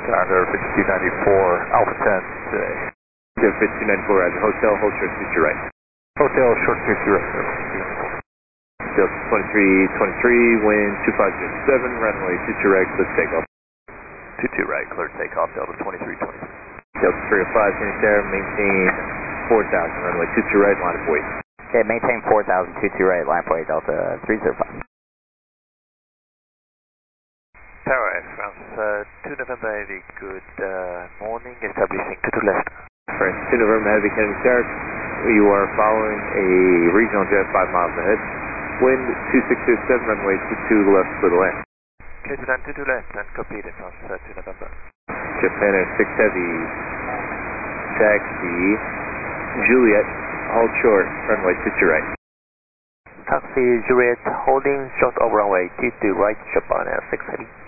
Condor 5294, Alpha 10 today. 5294, Roger. Hotel, hold short to your right. Hotel, short to your right, sir. Hotel 2323, wind 2507, runway 22 right, clear takeoff. 22 right, clear takeoff, Delta 2323. Delta 305, Phoenix Air, maintain 4000, runway 22 right, line of weight. Okay, maintain 4000, 22 right, line of weight, Delta 305. Tower F, France 2 November Heavy, good morning, establishing 22 left. France 2 November Heavy, Kennedy Stark, you are following a regional jet 5 miles ahead. Wind 2607, runway 22 left for the land. Okay, to land 22 left and copied in France 2 November. Japan Air 6 Heavy, taxi, Juliet, hold short, runway 22 right. Taxi Juliet, holding short over runway 22 right, Japan Air 6 Heavy.